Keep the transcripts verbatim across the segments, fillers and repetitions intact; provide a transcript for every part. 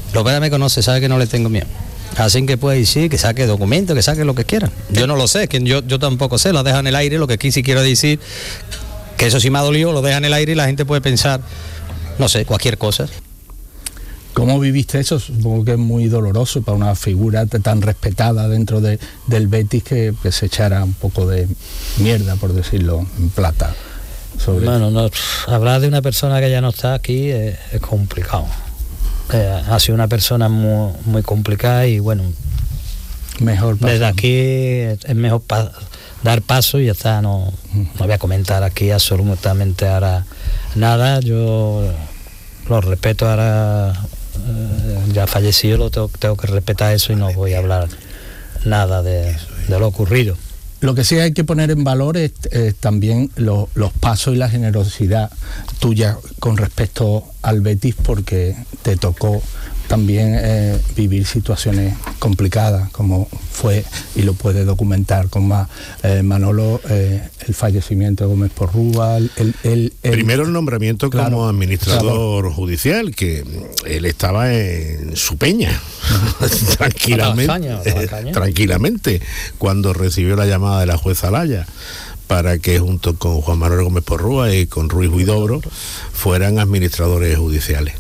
Lopera me conoce, sabe que no le tengo miedo. Así que puede decir, que saque documentos, que saque lo que quiera. Yo no lo sé, que yo, yo tampoco sé, lo deja en el aire, lo que aquí sí quiero decir, que eso sí me ha dolido, lo deja en el aire y la gente puede pensar, no sé, cualquier cosa. ¿Cómo viviste eso? Supongo que es muy doloroso para una figura tan respetada dentro de, del Betis que, que se echara un poco de mierda, por decirlo en plata. Sobre bueno, no, hablar de una persona que ya no está aquí es, es complicado. Eh, ha sido una persona muy, muy complicada y bueno, mejor pasar. Desde aquí es mejor pa- dar paso y ya está. No, no voy a comentar aquí absolutamente ahora nada. Yo lo respeto ahora, eh, ya fallecido, lo tengo, tengo que respetar eso y no voy a hablar nada de, de lo ocurrido. Lo que sí hay que poner en valor es eh, también lo, los pasos y la generosidad tuya con respecto al Betis, porque te tocó también eh, vivir situaciones complicadas, como fue, y lo puede documentar con más eh, Manolo, eh, el fallecimiento de Gómez Porrúa. El, el, el, Primero el nombramiento claro, como administrador claro. judicial, que él estaba en su peña, tranquilamente, a la caña. tranquilamente, cuando recibió la llamada de la jueza Alaya para que junto con Juan Manuel Gómez Porrúa y con Ruiz Huidobro fueran administradores judiciales.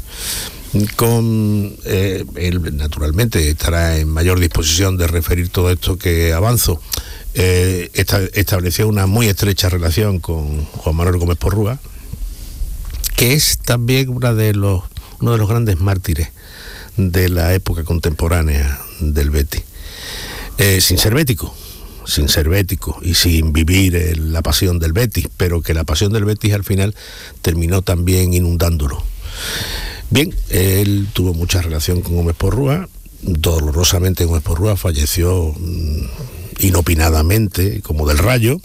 Con eh, él naturalmente estará en mayor disposición de referir todo esto que avanzo. Eh, esta, estableció una muy estrecha relación con Juan Manuel Gómez Porrúa, que es también una de los, uno de los grandes mártires de la época contemporánea del Betis, eh, sin ser bético, sin ser bético y sin vivir eh, la pasión del Betis, pero que la pasión del Betis al final terminó también inundándolo. Bien, él tuvo mucha relación con Gómez Porrúa, dolorosamente Gómez Porrúa falleció mmm, inopinadamente, como del rayo,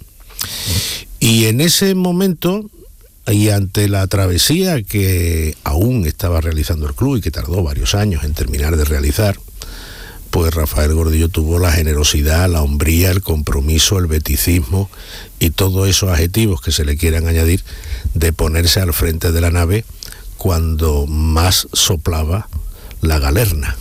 y en ese momento, y ante la travesía que aún estaba realizando el club y que tardó varios años en terminar de realizar, pues Rafael Gordillo tuvo la generosidad, la hombría, el compromiso, el beticismo y todos esos adjetivos que se le quieran añadir de ponerse al frente de la nave cuando más soplaba la galerna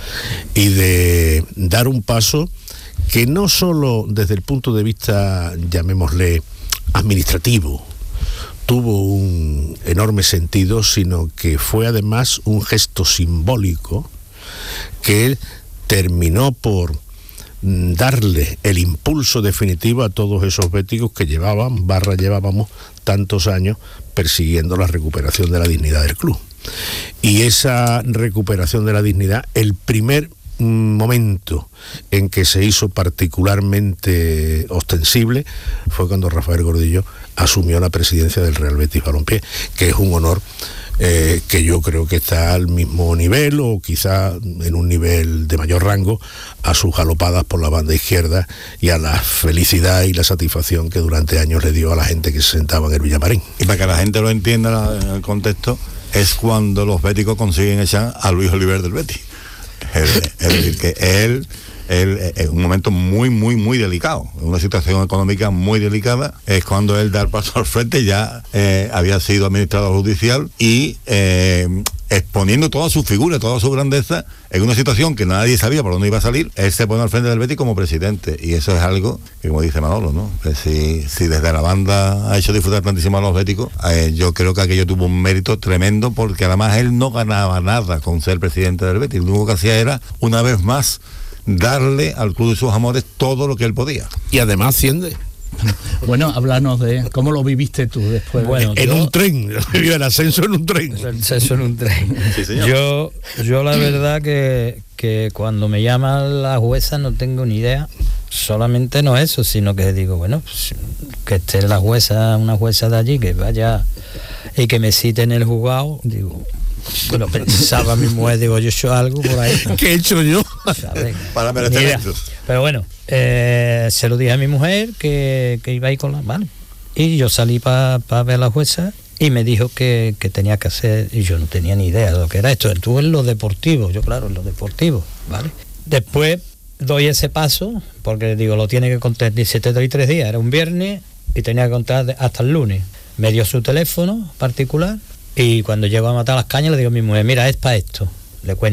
y de dar un paso que no solo desde el punto de vista, llamémosle, administrativo, tuvo un enorme sentido, sino que fue además un gesto simbólico que terminó por darle el impulso definitivo a todos esos béticos que llevaban, barra llevábamos tantos años persiguiendo la recuperación de la dignidad del club. Y esa recuperación de la dignidad, el primer momento en que se hizo particularmente ostensible fue cuando Rafael Gordillo asumió la presidencia del Real Betis Balompié, que es un honor eh, que yo creo que está al mismo nivel o quizá en un nivel de mayor rango a sus galopadas por la banda izquierda y a la felicidad y la satisfacción que durante años le dio a la gente que se sentaba en el Villamarín. Y para que la gente lo entienda en el contexto, es cuando los béticos consiguen echar a Luis Oliver del Betis. Es, es decir, que él, él es un momento muy, muy, muy delicado, una situación económica muy delicada, es cuando él da el paso al frente, ya eh, había sido administrador judicial y eh, exponiendo toda su figura, toda su grandeza, en una situación que nadie sabía por dónde iba a salir, él se pone al frente del Betis como presidente, y eso es algo que, como dice Manolo, ¿no? Que si, si desde la banda ha hecho disfrutar tantísimo a los béticos, eh, yo creo que aquello tuvo un mérito tremendo, porque además él no ganaba nada con ser presidente del Betis, lo único que hacía era, una vez más, darle al club de sus amores todo lo que él podía. Y además asciende. Bueno, háblanos de cómo lo viviste tú después. Bueno, en yo, un tren, el ascenso en un tren. El ascenso en un tren. Sí, señor. Yo, yo la verdad que, que cuando me llama la jueza no tengo ni idea. Solamente no eso, sino que digo, bueno, pues, que esté la jueza, una jueza de allí, que vaya y que me cite en el juzgado, digo, bueno, pensaba mi mujer, digo, yo he hecho algo por ahí. ¿Qué he hecho yo? ¿Sabes? Para merecer esto. Pero bueno, eh, se lo dije a mi mujer que, que iba a ir con la... Vale. Y yo salí para pa ver a la jueza y me dijo que, que tenía que hacer, y yo no tenía ni idea de lo que era esto. Estuve en lo deportivo, yo claro, en lo deportivo, ¿vale? Después doy ese paso, porque digo, lo tiene que contar, dice, te doy tres días, era un viernes y tenía que contar hasta el lunes. Me dio su teléfono particular y cuando llego a matar las cañas le digo a mi mujer, mira, es para esto. Le cuento